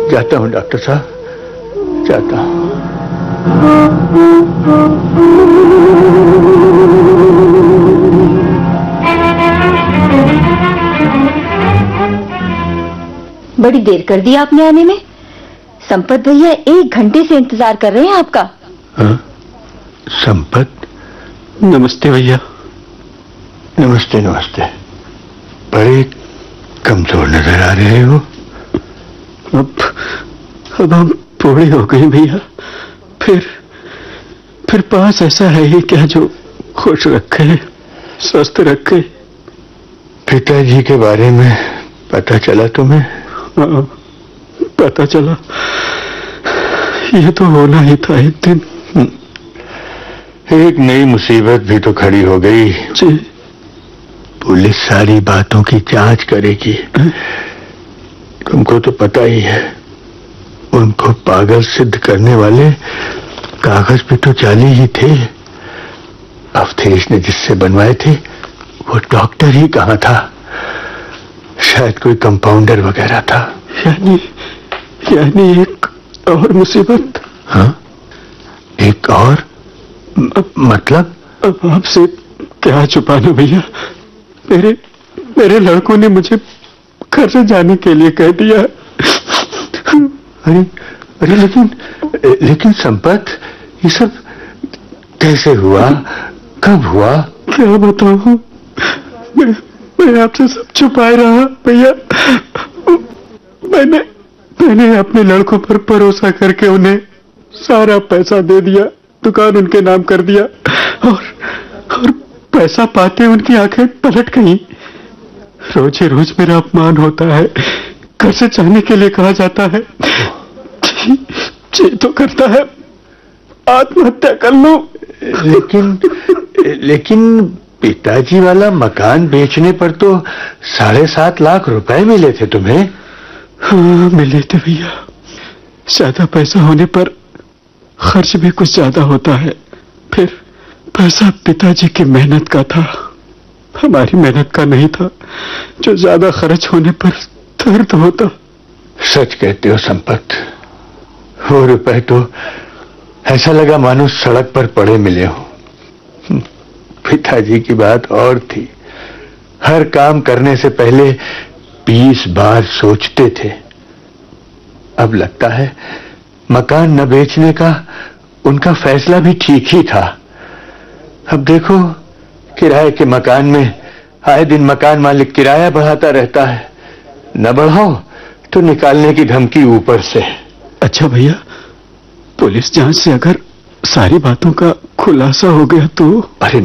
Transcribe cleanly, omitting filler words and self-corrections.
जाता हूं डॉक्टर साहब, जाता हूं। बड़ी देर कर दी आपने आने में। संपत भैया 1 घंटे से इंतजार कर रहे हैं आपका। हाँ? संपत? नमस्ते भैया। नमस्ते नमस्ते। बड़े कमजोर नजर आ रहे हो। अब हम बूढ़े हो गए भैया। फिर पास ऐसा है ही क्या जो खुश रखे, स्वस्थ रखे। पिताजी के बारे में पता चला तुम्हें? हाँ, पता चला। ये तो होना ही था एक दिन। एक नई मुसीबत भी तो खड़ी हो गई। जी। पुलिस सारी बातों की जांच करेगी। तुमको तो पता ही है, उनको पागल सिद्ध करने वाले कागज पे तो जाली ही थे। अवधेश ने जिससे बनवाए थे वो डॉक्टर ही कहाँ था, शायद कोई कंपाउंडर वगैरह था। यानी एक और मुसीबत। हाँ? एक और? मतलब? अब आपसे क्या छुपाना भैया। मेरे लड़कों ने मुझे घर से जाने के लिए कह दिया। अरे लेकिन संपत, ये सब कैसे हुआ, कब हुआ? क्या बताऊं, मैं आपसे सब छुपाए रहा भैया। मैंने अपने लड़कों पर भरोसा करके उन्हें सारा पैसा दे दिया, दुकान उनके नाम कर दिया और पैसा पाते उनकी आंखें पलट गई। रोज रोज मेरा अपमान होता है, घर से जाने के लिए कहा जाता है। जी तो करता है आत्महत्या कर लो। लेकिन पिताजी वाला मकान बेचने पर तो 7.5 लाख रुपए मिले थे तुम्हें। हाँ मिले थे भैया। ज्यादा पैसा होने पर खर्च भी कुछ ज्यादा होता है। फिर पैसा पिताजी की मेहनत का था, हमारी मेहनत का नहीं था, जो ज्यादा खर्च होने पर दर्द होता। सच कहते हो संपत, वो रुपए तो ऐसा लगा मानो सड़क पर पड़े मिले हो। पिताजी की बात और थी, हर काम करने से पहले 20 बार सोचते थे। अब लगता है मकान न बेचने का उनका फैसला भी ठीक ही था। अब देखो, किराए के मकान में आए दिन मकान मालिक किराया बढ़ाता रहता है, न बढ़ाओ तो निकालने की धमकी ऊपर से। अच्छा भैया, पुलिस जांच से अगर सारी बातों का खुलासा हो गया तो? अरे